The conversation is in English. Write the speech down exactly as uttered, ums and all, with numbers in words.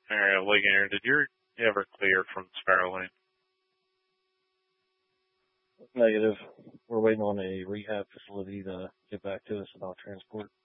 area of Ligonier, did you ever clear from Sparrow Lane? Negative. We're waiting on a rehab facility to get back to us about transport.